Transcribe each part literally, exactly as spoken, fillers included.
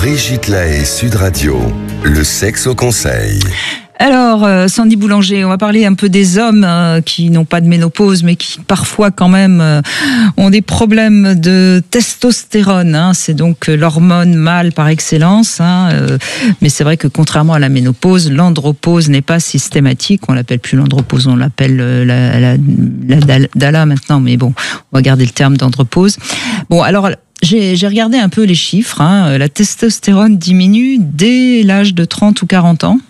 Brigitte Lahaie, Sud Radio, le sexe au conseil. Alors, euh, Sandy Boulanger, on va parler un peu des hommes euh, qui n'ont pas de ménopause, mais qui parfois quand même euh, ont des problèmes de testostérone. Hein. C'est donc euh, l'hormone mâle par excellence. Hein, euh, mais c'est vrai que contrairement à la ménopause, l'andropause n'est pas systématique. On l'appelle plus l'andropause, on l'appelle euh, la, la, la D A L A maintenant. Mais bon, on va garder le terme d'andropause. Bon, alors... J'ai, j'ai regardé un peu les chiffres. Hein. La testostérone diminue dès l'âge de trente ou quarante ans.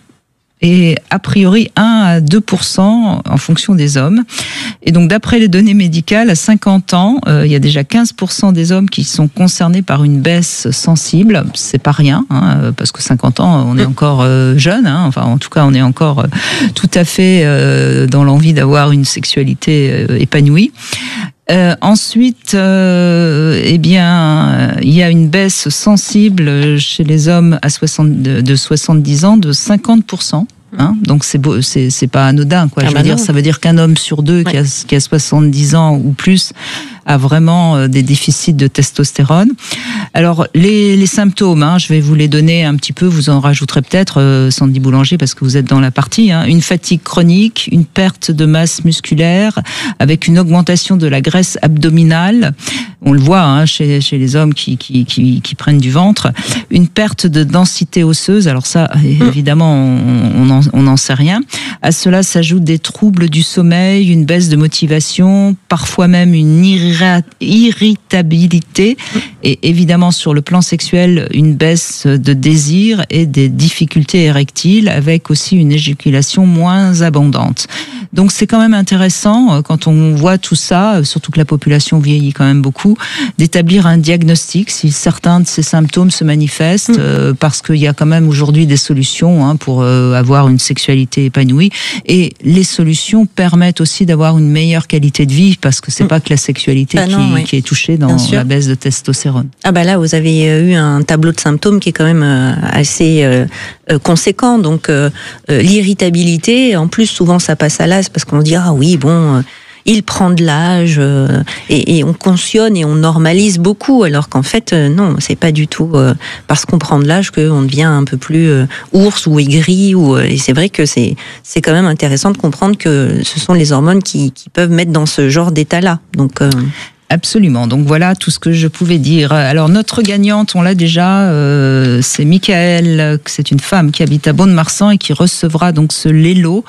Et a priori un à deux pour cent en fonction des hommes. Et donc d'après les données médicales, à cinquante ans, euh, il y a déjà quinze pour cent des hommes qui sont concernés par une baisse sensible. C'est pas rien, hein, parce que cinquante ans, on est encore euh, jeune. Hein, enfin, en tout cas, on est encore euh, tout à fait euh, dans l'envie d'avoir une sexualité euh, épanouie. Euh, ensuite, euh, eh bien, il y a une baisse sensible chez les hommes à soixante, de, de soixante-dix ans de cinquante pour cent. Hein, donc c'est beau, c'est c'est pas anodin, quoi. Ah Je veux bah dire, non. Ça veut dire qu'un homme sur deux ouais. qui, a, qui a soixante-dix ans ou plus a vraiment des déficits de testostérone. Alors les, les symptômes, hein, je vais vous les donner un petit peu. Vous en rajouterez peut-être, euh, Sandy Boulanger, parce que vous êtes dans la partie. Hein, une fatigue chronique, une perte de masse musculaire, avec une augmentation de la graisse abdominale. On le voit hein, chez, chez les hommes qui, qui, qui, qui prennent du ventre. Une perte de densité osseuse. Alors ça, évidemment, on, on n'en sait rien. À cela s'ajoutent des troubles du sommeil, une baisse de motivation, parfois même une irritabilité irritabilité et évidemment sur le plan sexuel une baisse de désir et des difficultés érectiles avec aussi une éjaculation moins abondante. Donc c'est quand même intéressant quand on voit tout ça, surtout que la population vieillit quand même beaucoup, d'établir un diagnostic si certains de ces symptômes se manifestent, mmh. euh, parce qu'il y a quand même aujourd'hui des solutions hein, pour euh, avoir une sexualité épanouie et les solutions permettent aussi d'avoir une meilleure qualité de vie parce que c'est mmh. pas que la sexualité bah non, qui, oui. qui est touchée dans la baisse de testostérone. Ah bah là vous avez eu un tableau de symptômes qui est quand même assez euh, conséquent, donc euh, l'irritabilité, en plus souvent ça passe à l'as parce qu'on dit ah oui bon euh, il prend de l'âge euh, et, et on cautionne et on normalise beaucoup alors qu'en fait euh, non c'est pas du tout euh, parce qu'on prend de l'âge qu'on devient un peu plus euh, ours ou aigri ou euh, et c'est vrai que c'est c'est quand même intéressant de comprendre que ce sont les hormones qui qui peuvent mettre dans ce genre d'état là donc euh... Absolument. Donc voilà tout ce que je pouvais dire. Alors notre gagnante, on l'a déjà, euh, c'est Michael, c'est une femme qui habite à Mont-de-Marsan et qui recevra donc ce Lelo,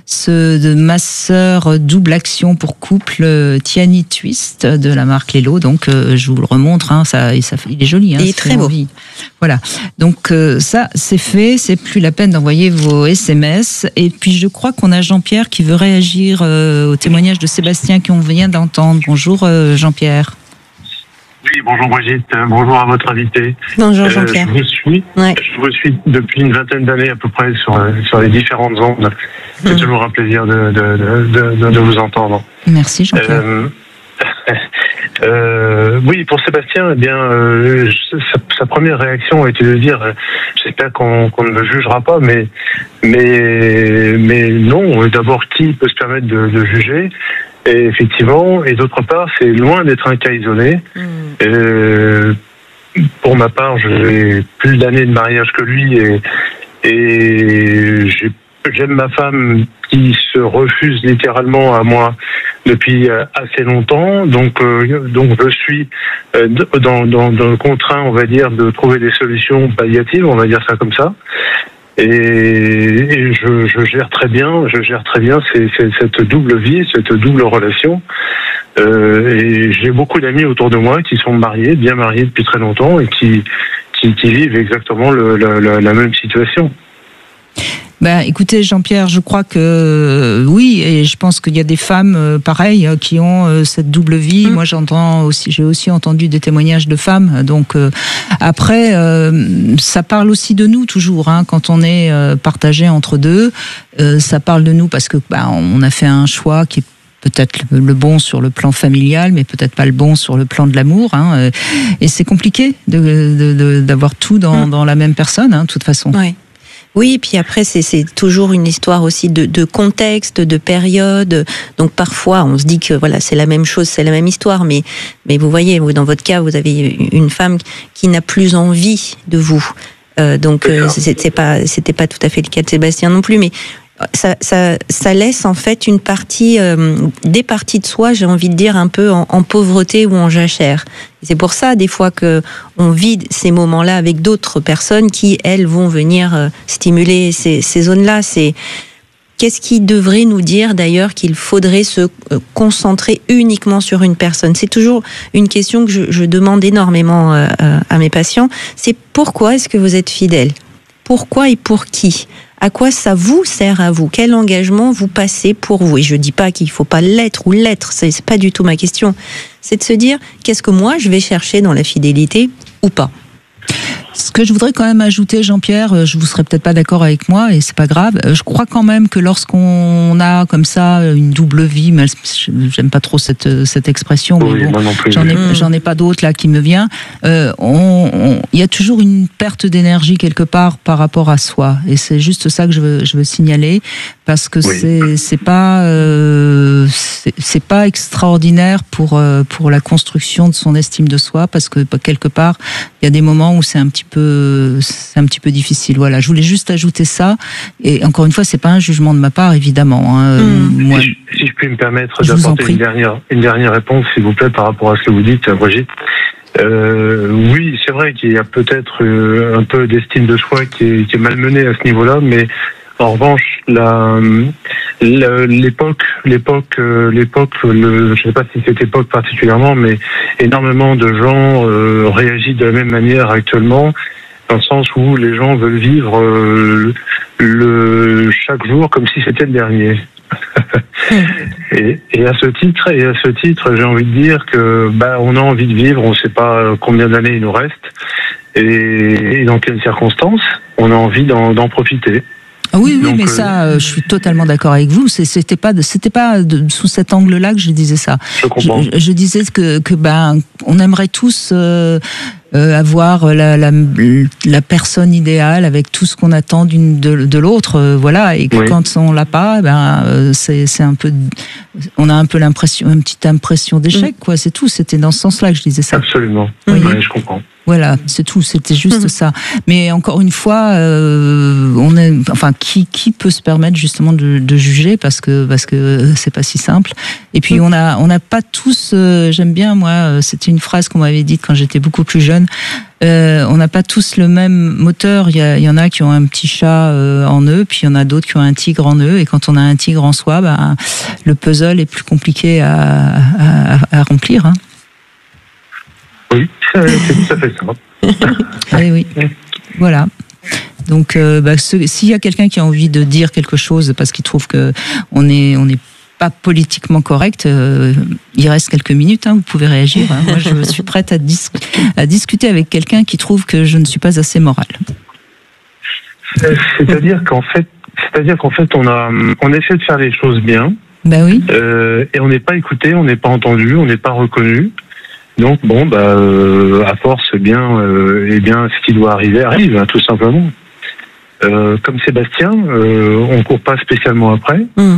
ce de masseur double action pour couple Tiani Twist de la marque Lelo. Donc euh, je vous le remontre, hein, ça, ça, il est joli. Hein, il est très beau. Envie. Voilà. Donc euh, ça c'est fait, c'est plus la peine d'envoyer vos S M S. Et puis je crois qu'on a Jean-Pierre qui veut réagir euh, au témoignage de Sébastien qu'on vient d'entendre. Bonjour euh, Jean Jean-Pierre. Oui, bonjour Brigitte, bonjour à votre invité. Bonjour Jean-Pierre. Euh, je vous suis, ouais. je vous suis depuis une vingtaine d'années à peu près sur, sur les différentes ondes. C'est mmh. toujours un plaisir de, de, de, de, de vous entendre. Merci Jean-Pierre. Euh, euh, oui, pour Sébastien, eh bien, euh, sa, sa première réaction a été de dire, euh, j'espère qu'on, qu'on ne me jugera pas, mais, mais, mais non. D'abord, qui peut se permettre de, de juger? Et effectivement, et d'autre part, c'est loin d'être un cas isolé. Mmh. Euh, pour ma part, j'ai plus d'années de mariage que lui et, et j'ai, j'aime ma femme qui se refuse littéralement à moi depuis assez longtemps. Donc, euh, donc je suis euh, dans, dans, dans le contraint, on va dire, de trouver des solutions palliatives, on va dire ça comme ça. Et, et je, je gère très bien, je gère très bien ces, ces, cette double vie, cette double relation. Euh, et j'ai beaucoup d'amis autour de moi qui sont mariés, bien mariés depuis très longtemps, et qui qui, qui vivent exactement le, la, la, la même situation. Ben, écoutez, Jean-Pierre, je crois que euh, oui, et je pense qu'il y a des femmes euh, pareilles qui ont euh, cette double vie. Mmh. Moi, j'entends aussi, j'ai aussi entendu des témoignages de femmes. Donc euh, après, euh, ça parle aussi de nous toujours, hein, quand on est euh, partagé entre deux. Euh, ça parle de nous parce que ben, on a fait un choix qui est peut-être le bon sur le plan familial, mais peut-être pas le bon sur le plan de l'amour. Hein. Et c'est compliqué de, de, de, d'avoir tout dans, mmh. dans la même personne, hein, de toute façon. Oui. Oui, puis après, c'est, c'est toujours une histoire aussi de, de contexte, de période. Donc parfois, on se dit que voilà, c'est la même chose, c'est la même histoire. Mais, mais vous voyez, vous, dans votre cas, vous avez une femme qui n'a plus envie de vous. Euh, donc euh, c'était pas, c'était pas tout à fait le cas de Sébastien non plus. Mais ça, ça, ça laisse en fait une partie, euh, des parties de soi, j'ai envie de dire, un peu en, en pauvreté ou en jachère. Et c'est pour ça, des fois, que on vit ces moments-là avec d'autres personnes qui, elles, vont venir euh, stimuler ces, ces zones-là. C'est qu'est-ce qui devrait nous dire, d'ailleurs, qu'il faudrait se euh, concentrer uniquement sur une personne. C'est toujours une question que je, je demande énormément euh, à mes patients. C'est pourquoi est-ce que vous êtes fidèle ? Pourquoi et pour qui ? À quoi ça vous sert à vous ? Quel engagement vous passez pour vous ? Et je ne dis pas qu'il ne faut pas l'être ou l'être, ce n'est pas du tout ma question. C'est de se dire, qu'est-ce que moi je vais chercher dans la fidélité ou pas ? Ce que je voudrais quand même ajouter, Jean-Pierre, je vous serais peut-être pas d'accord avec moi et c'est pas grave. Je crois quand même que lorsqu'on a comme ça une double vie, mais j'aime pas trop cette cette expression, mais oui, bon, moi non plus, j'en ai oui. j'en ai pas d'autre là qui me vient. Euh, on, on, il y a toujours une perte d'énergie quelque part par rapport à soi et c'est juste ça que je veux je veux signaler parce que oui. c'est c'est pas euh, c'est, c'est pas extraordinaire pour euh, pour la construction de son estime de soi parce que quelque part il y a des moments où c'est un petit peu, c'est un petit peu difficile. Voilà, je voulais juste ajouter ça. Et encore une fois, c'est pas un jugement de ma part, évidemment. Hein. Mmh. Moi, si, je, si je puis me permettre d'apporter une dernière, une dernière réponse, s'il vous plaît, par rapport à ce que vous dites, Brigitte. Euh, oui, c'est vrai qu'il y a peut-être euh, un peu d'estime de soi qui est, qui est malmenée à ce niveau-là, mais en revanche, la, la, l'époque, l'époque, euh, l'époque, le, je ne sais pas si cette époque particulièrement, mais énormément de gens euh, réagissent de la même manière actuellement, dans le sens où les gens veulent vivre euh, le chaque jour comme si c'était le dernier. et, et à ce titre, et à ce titre, j'ai envie de dire que bah on a envie de vivre, on ne sait pas combien d'années il nous reste et, et dans quelles circonstances, on a envie d'en, d'en profiter. Oui, oui, Donc, mais euh, ça, euh, je suis totalement d'accord avec vous. C'est, c'était pas, de, c'était pas de, sous cet angle-là que je disais ça. Je comprends. Je, je disais que, que ben, on aimerait tous euh, euh, avoir la, la, la personne idéale avec tout ce qu'on attend d'une de, de l'autre, euh, voilà. Et que oui. Quand on l'a pas, ben, euh, c'est, c'est un peu, on a un peu l'impression, une petite impression d'échec, quoi. C'est tout. C'était dans ce sens-là que je disais ça. Absolument. Oui, ouais, je comprends. Voilà, c'est tout. C'était juste mmh. ça. Mais encore une fois, euh, on est, enfin, qui qui peut se permettre justement de, de juger parce que parce que c'est pas si simple. Et puis mmh. on a on n'a pas tous. Euh, j'aime bien moi. C'était une phrase qu'on m'avait dite quand j'étais beaucoup plus jeune. Euh, on n'a pas tous le même moteur. Il y, a, il y en a qui ont un petit chat euh, en eux, puis il y en a d'autres qui ont un tigre en eux. Et quand on a un tigre en soi, ben, le puzzle est plus compliqué à, à, à remplir. Hein. Oui, c'est tout à fait ça. Oui, oui. Voilà. Donc, euh, bah, ce, s'il y a quelqu'un qui a envie de dire quelque chose parce qu'il trouve que on est, on n'est pas politiquement correct, euh, il reste quelques minutes. Hein, vous pouvez réagir. Hein. Moi, je suis prête à, dis- à discuter avec quelqu'un qui trouve que je ne suis pas assez morale. C'est-à-dire qu'en fait, c'est-à-dire qu'en fait, on a, on essaie de faire les choses bien. Ben oui. Euh, et on n'est pas écouté, on n'est pas entendu, on n'est pas reconnu. Donc bon, bah, euh, à force, eh bien, euh, eh bien, ce qui doit arriver arrive, hein, tout simplement. Euh, comme Sébastien, euh, on court pas spécialement après. Mmh.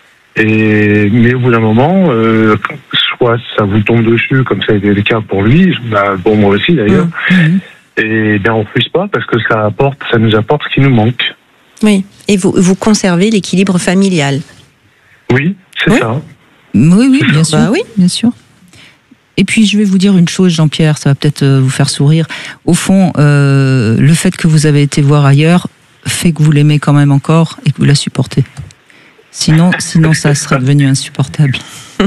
Et mais au bout d'un moment, euh, soit ça vous tombe dessus, comme ça a été le cas pour lui, bah, pour moi aussi d'ailleurs. Mmh. Et bien, on refuse pas parce que ça apporte, ça nous apporte ce qui nous manque. Oui. Et vous, vous conservez l'équilibre familial. Oui, c'est oui. ça. Oui, oui, bien sûr. Bah oui, bien sûr. Et puis, je vais vous dire une chose, Jean-Pierre, ça va peut-être vous faire sourire. Au fond, euh, le fait que vous avez été voir ailleurs fait que vous l'aimez quand même encore et que vous la supportez. Sinon, sinon ça serait devenu insupportable.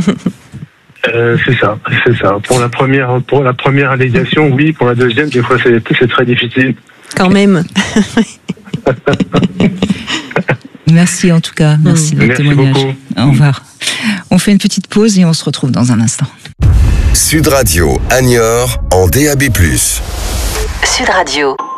Euh, c'est ça, c'est ça. Pour la première, pour la première allégation, oui. Pour la deuxième, des fois, c'est, c'est très difficile. Quand même. Merci en tout cas. Merci de votre Merci témoignage. Beaucoup. Au revoir. On fait une petite pause et on se retrouve dans un instant. Sud Radio, Niort, en D A B plus. Sud Radio.